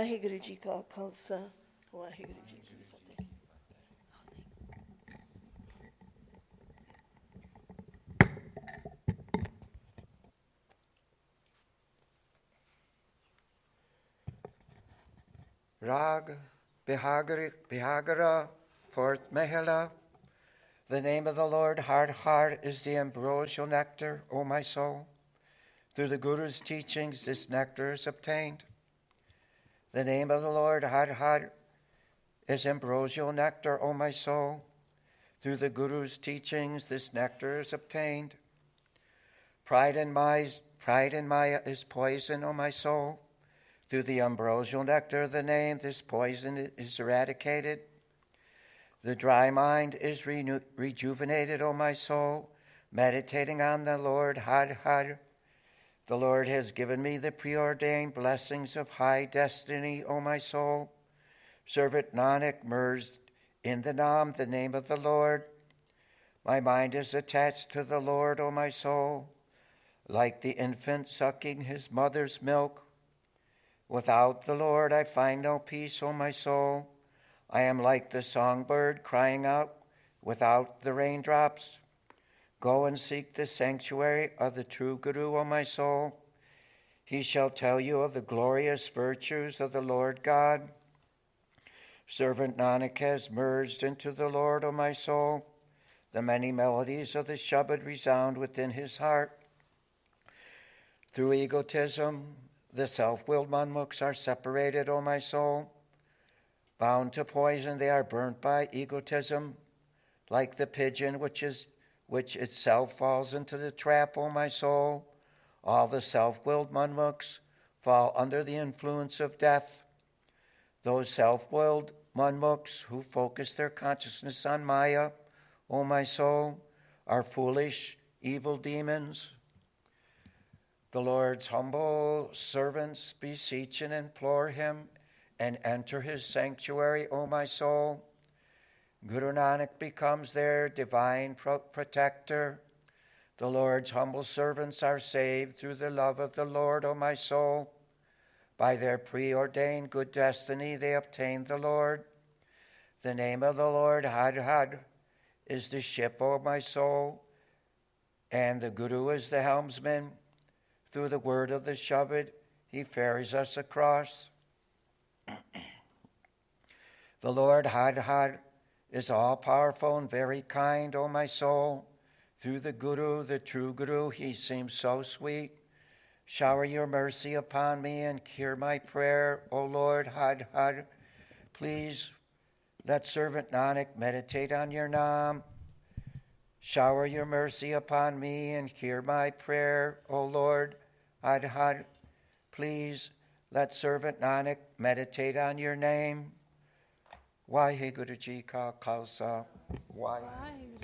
ਵਾਹਿਗੁਰੂ ਜੀ ਕਾ ਖਾਲਸਾ ਵਾਹਿਗੁਰੂ ਜੀ ਕੀ ਫਤਿਹ। Rag Bihagara, fourth Mahila. The name of the Lord, Har is the ambrosial nectar, O my soul. Through the Guru's teachings, this nectar is obtained. The name of the Lord, Har is ambrosial nectar, O my soul. Through the Guru's teachings, this nectar is obtained. Pride in Maya is poison, O my soul. Through the ambrosial nectar of the name, this poison is eradicated. The dry mind is rejuvenated, O my soul, meditating on the Lord, Har. The Lord has given me the preordained blessings of high destiny, O my soul. Servant Nanak merged in the Nam, the name of the Lord. My mind is attached to the Lord, O my soul, like the infant sucking his mother's milk. Without the Lord I find no peace, O my soul. I am like the songbird crying out without the raindrops. Go and seek the sanctuary of the true Guru, O my soul. He shall tell you of the glorious virtues of the Lord God. Servant Nanak has merged into the Lord, O my soul. The many melodies of the Shabad resound within his heart. Through egotism, the self-willed manmukhs are separated, O my soul. Bound to poison, they are burnt by egotism, like the pigeon which itself falls into the trap, O my soul. All the self-willed manmukhs fall under the influence of death. Those self-willed manmukhs who focus their consciousness on Maya, O my soul, are foolish, evil demons. The Lord's humble servants beseech and implore him and enter his sanctuary, O my soul. Guru Nanak becomes their divine protector. The Lord's humble servants are saved through the love of the Lord, O my soul. By their preordained good destiny they obtain the Lord. The name of the Lord, Har, is the ship, O my soul, and the Guru is the helmsman. Through the word of the Shabad, he ferries us across. The Lord, Har, is all-powerful and very kind, O my soul. Through the Guru, the true Guru, he seems so sweet. Shower your mercy upon me and hear my prayer, O Lord, Har. Please let servant Nanak meditate on your Naam. Shower your mercy upon me and hear my prayer, O Lord, Har. Please let servant Nanak meditate on your name. Waheguru Ji Ka Khalsa. Waheguru